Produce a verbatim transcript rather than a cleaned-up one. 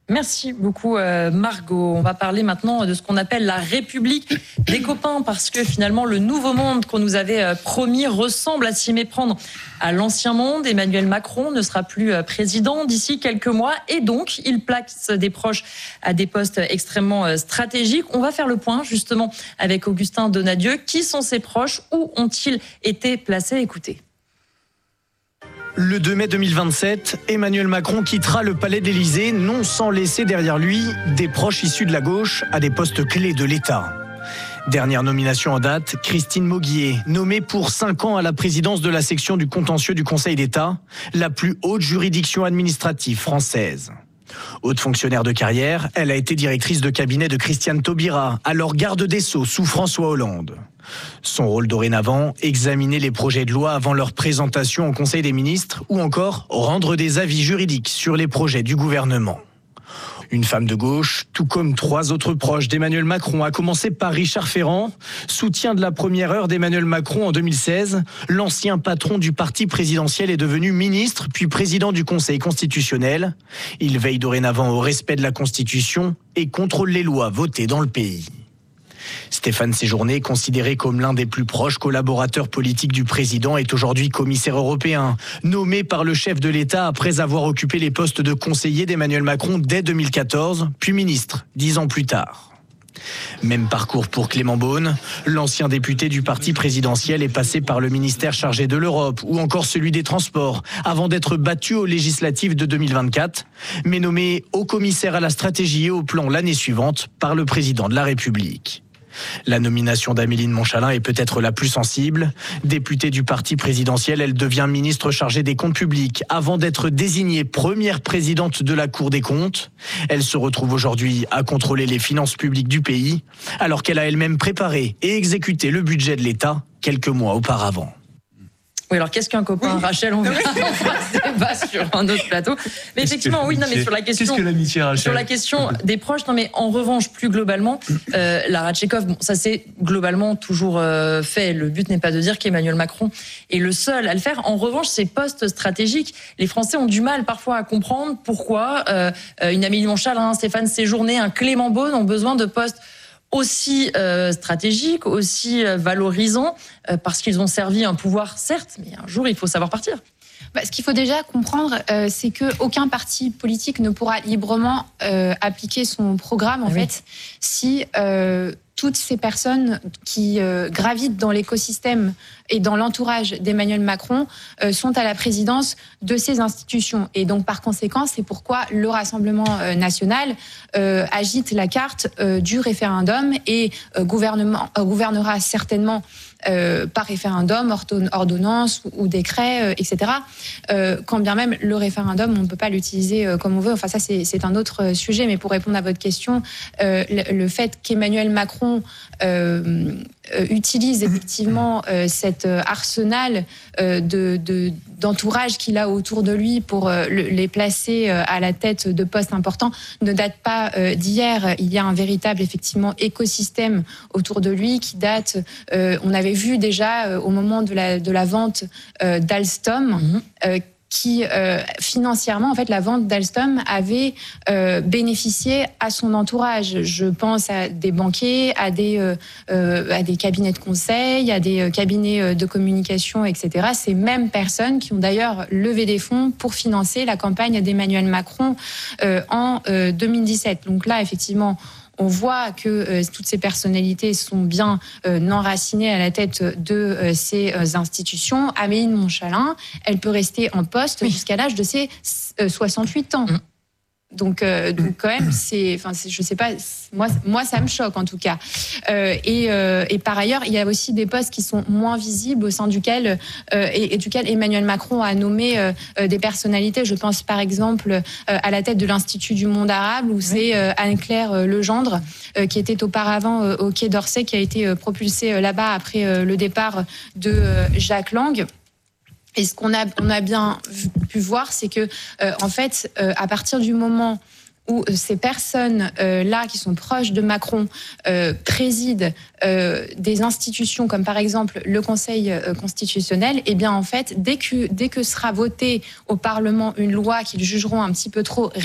Merci beaucoup euh, Margot. On va parler maintenant de ce qu'on appelle la République des copains, parce que finalement le nouveau monde qu'on nous avait euh, promis ressemble à s'y méprendre à l'ancien monde. Emmanuel Macron ne sera plus euh, président d'ici quelques mois et donc il place des proches à des postes extrêmement euh, stratégiques. On va faire le point justement avec Augustin Donadieu. Qui sont ses proches? Où ont-ils été placés? Écoutez. Le deux mai deux mille vingt-sept, Emmanuel Macron quittera le palais d'Élysée, non sans laisser derrière lui des proches issus de la gauche à des postes clés de l'État. Dernière nomination en date, Christine Mauguier, nommée pour cinq ans à la présidence de la section du contentieux du Conseil d'État, la plus haute juridiction administrative française. Haute fonctionnaire de carrière, elle a été directrice de cabinet de Christiane Taubira, alors garde des Sceaux sous François Hollande. Son rôle dorénavant, examiner les projets de loi avant leur présentation au Conseil des ministres ou encore rendre des avis juridiques sur les projets du gouvernement. Une femme de gauche, tout comme trois autres proches d'Emmanuel Macron, à commencer par Richard Ferrand, soutien de la première heure d'Emmanuel Macron en deux mille seize. L'ancien patron du parti présidentiel est devenu ministre, puis président du Conseil constitutionnel. Il veille dorénavant au respect de la Constitution et contrôle les lois votées dans le pays. Stéphane Séjourné, considéré comme l'un des plus proches collaborateurs politiques du président, est aujourd'hui commissaire européen, nommé par le chef de l'État après avoir occupé les postes de conseiller d'Emmanuel Macron dès deux mille quatorze, puis ministre dix ans plus tard. Même parcours pour Clément Beaune. L'ancien député du parti présidentiel est passé par le ministère chargé de l'Europe ou encore celui des Transports avant d'être battu aux législatives de deux mille vingt-quatre, mais nommé haut commissaire à la stratégie et au plan l'année suivante par le président de la République. La nomination d'Amélie de Montchalin est peut-être la plus sensible. Députée du parti présidentiel, elle devient ministre chargée des comptes publics avant d'être désignée première présidente de la Cour des comptes. Elle se retrouve aujourd'hui à contrôler les finances publiques du pays, alors qu'elle a elle-même préparé et exécuté le budget de l'État quelques mois auparavant. Oui, alors qu'est-ce qu'un copain, oui. Rachel? On va se débat sur un autre plateau. Mais qu'est-ce effectivement, oui, non, mais sur la question, qu'est-ce que l'amitié, Rachel? Sur la question des proches, non, mais en revanche, plus globalement, euh, Lara Tchekhov, bon, ça c'est globalement toujours euh, fait. Le but n'est pas de dire qu'Emmanuel Macron est le seul à le faire. En revanche, ces postes stratégiques, les Français ont du mal parfois à comprendre pourquoi euh, une Amélie de Montchalin, un Stéphane Séjourné, un Clément Beaune ont besoin de postes aussi euh, stratégique, aussi euh, valorisant, euh, parce qu'ils ont servi un pouvoir, certes, mais un jour, il faut savoir partir. Bah, ce qu'il faut déjà comprendre, euh, c'est qu'aucun parti politique ne pourra librement euh, appliquer son programme, en ah, fait, oui. si euh, toutes ces personnes qui euh, gravitent dans l'écosystème et dans l'entourage d'Emmanuel Macron euh, sont à la présidence de ces institutions. Et donc, par conséquent, c'est pourquoi le Rassemblement euh, national euh, agite la carte euh, du référendum et euh, gouvernement, euh, gouvernera certainement Euh, par référendum, ordonnance ou, ou décret, euh, et cetera. Euh, quand bien même le référendum, on ne peut pas l'utiliser euh, comme on veut. Enfin, ça, c'est, c'est un autre sujet. Mais pour répondre à votre question, euh, le, le fait qu'Emmanuel Macron euh, euh, utilise effectivement euh, cet arsenal euh, de, de, d'entourage qu'il a autour de lui pour euh, le, les placer euh, à la tête de postes importants ne date pas euh, d'hier. Il y a un véritable, effectivement, écosystème autour de lui qui date... Euh, on avait vu déjà euh, au moment de la, de la vente euh, d'Alstom, mmh. euh, qui euh, financièrement, en fait, la vente d'Alstom avait euh, bénéficié à son entourage. Je pense à des banquiers, à des, euh, euh, à des cabinets de conseil, à des cabinets de communication, et cetera. Ces mêmes personnes qui ont d'ailleurs levé des fonds pour financer la campagne d'Emmanuel Macron euh, en euh, deux mille dix-sept. Donc là, effectivement, on voit que euh, toutes ces personnalités sont bien euh, enracinées à la tête de euh, ces euh, institutions. Amélie de Montchalin, elle peut rester en poste oui. jusqu'à l'âge de ses euh, soixante-huit ans. Mmh. Donc, euh, donc quand même, c'est, enfin, c'est, je sais pas, moi, moi, ça me choque en tout cas. Euh, et, euh, et par ailleurs, il y a aussi des postes qui sont moins visibles au sein duquel euh, et, et duquel Emmanuel Macron a nommé euh, des personnalités. Je pense par exemple euh, à la tête de l'Institut du Monde Arabe, où oui. c'est euh, Anne-Claire euh, Legendre euh, qui était auparavant euh, au Quai d'Orsay, qui a été euh, propulsée euh, là-bas après euh, le départ de euh, Jacques Lang. Et ce qu'on a, on a bien pu voir, c'est que, euh, en fait, euh, à partir du moment où ces personnes euh, là qui sont proches de Macron euh, président euh, des institutions comme par exemple le Conseil euh, constitutionnel, et bien en fait dès que dès que sera votée au Parlement une loi qu'ils jugeront un petit peu trop